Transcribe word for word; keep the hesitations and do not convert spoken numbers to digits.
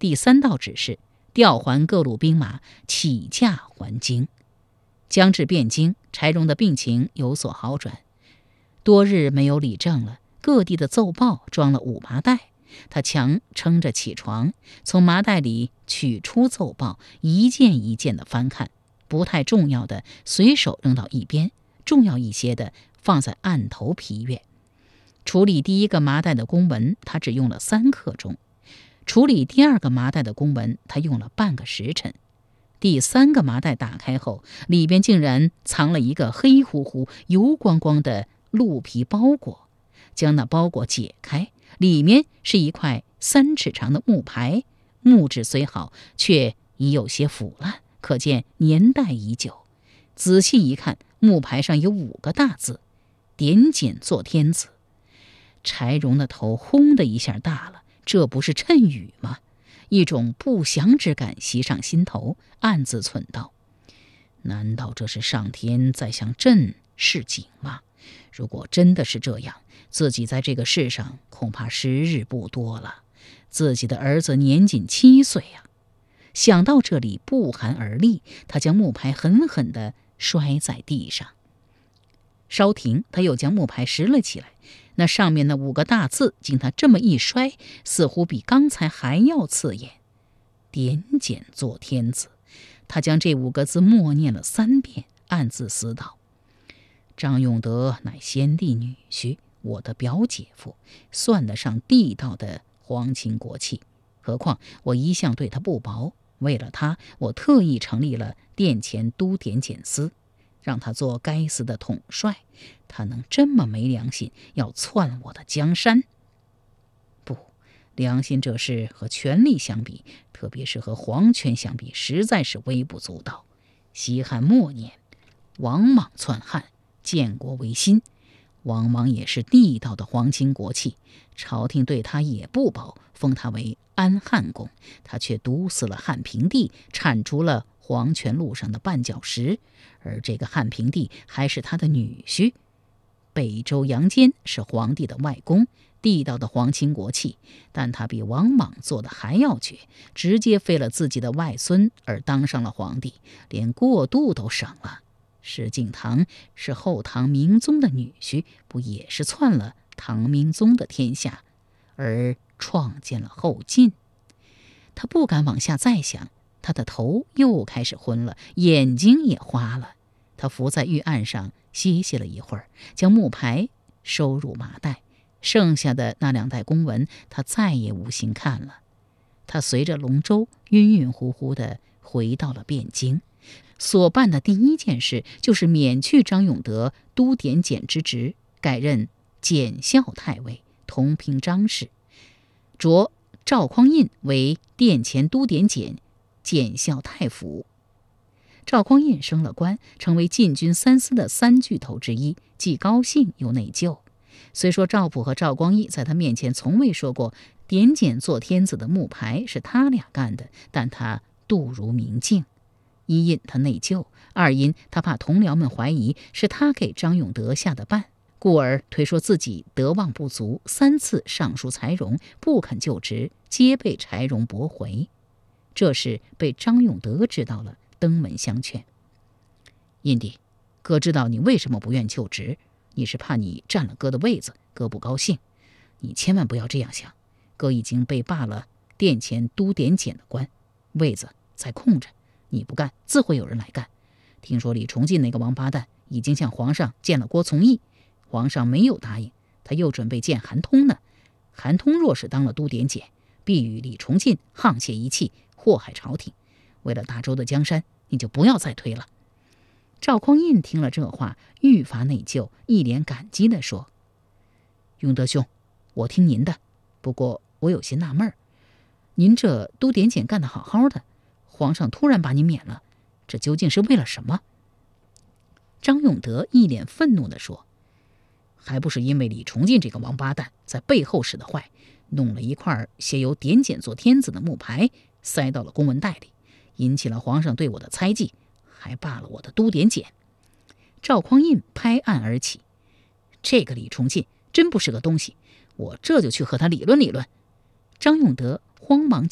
第三道指示，调还各路兵马，起驾还京。将至汴京，柴荣的病情有所好转。多日没有理政了，各地的奏报装了五麻袋，他强撑着起床，从麻袋里取出奏报，一件一件的翻看，不太重要的随手扔到一边，重要一些的放在案头批阅。处理第一个麻袋的公文，他只用了三刻钟；处理第二个麻袋的公文，他用了半个时辰。第三个麻袋打开后，里边竟然藏了一个黑乎乎、油光光的鹿皮包裹。将那包裹解开，里面是一块三尺长的木牌，木质虽好，却已有些腐烂，可见年代已久。仔细一看，木牌上有五个大字：点检做天子。柴荣的头轰的一下大了，这不是谶语吗？一种不祥之感袭上心头，暗自忖道：难道这是上天在向朕示警吗？如果真的是这样，自己在这个世上恐怕时日不多了。自己的儿子年仅七岁啊！想到这里，不寒而栗，他将木牌狠狠地摔在地上。稍停，他又将木牌拾了起来，那上面那五个大字经他这么一摔，似乎比刚才还要刺眼。点检做天子。他将这五个字默念了三遍，暗自思道：张永德乃先帝女婿，我的表姐夫，算得上地道的皇亲国戚。何况我一向对他不薄，为了他，我特意成立了殿前都点检司，让他做该司的统帅。他能这么没良心，要篡我的江山？不，良心这事和权力相比，特别是和皇权相比，实在是微不足道。西汉末年，王莽篡汉，建国维新。王莽也是地道的皇亲国戚，朝廷对他也不薄，封他为安汉公，他却毒死了汉平帝，铲除了皇权路上的绊脚石。而这个汉平帝还是他的女婿。北周杨坚是皇帝的外公，地道的皇亲国戚，但他比王莽做的还要绝，直接废了自己的外孙而当上了皇帝，连过渡都省了。石敬瑭是后唐明宗的女婿，不也是篡了唐明宗的天下，而创建了后晋？他不敢往下再想，他的头又开始昏了，眼睛也花了。他伏在御案上歇息了一会儿，将木牌收入麻袋，剩下的那两袋公文他再也无心看了。他随着龙舟晕晕乎乎地回到了汴京，所办的第一件事就是免去张永德都点检之职，改任检校太尉，同平章事，擢赵匡胤为殿前都点检检校太傅。赵匡胤升了官，成为禁军三司的三巨头之一，既高兴又内疚。虽说赵普和赵光义在他面前从未说过点检做天子的木牌是他俩干的，但他度如明镜。一因他内疚，二因他怕同僚们怀疑是他给张永德下的绊，故而推说自己德望不足，三次上书柴荣，不肯就职，皆被柴荣驳回。这事被张永德知道了，登门相劝：印弟，哥知道你为什么不愿就职，你是怕你占了哥的位子，哥不高兴。你千万不要这样想，哥已经被罢了殿前都点检的官，位子在空着，你不干，自会有人来干。听说李崇进那个王八蛋已经向皇上见了郭从义，皇上没有答应，他又准备见韩通呢。韩通若是当了都点检，必与李崇进沆瀣一气，祸害朝廷。为了大周的江山，你就不要再推了。赵匡胤听了这话，愈发内疚，一脸感激地说：永德兄，我听您的，不过我有些纳闷儿，您这都点检干得好好的，皇上突然把你免了，这究竟是为了什么？张永德一脸愤怒地说：还不是因为李崇进这个王八蛋在背后使得坏，弄了一块写有点检做天子的木牌，塞到了公文袋里，引起了皇上对我的猜忌，还罢了我的都点检。赵匡胤拍案而起：这个李崇进真不是个东西，我这就去和他理论理论。张永德慌忙